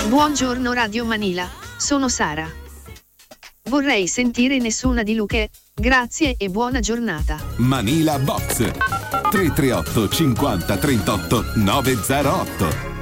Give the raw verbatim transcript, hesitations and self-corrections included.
Buongiorno Radio Manila, sono Sara. Vorrei sentire Nessuna di Luchè, grazie e buona giornata. Manila Box tre tre otto cinquanta trentotto nove zero otto.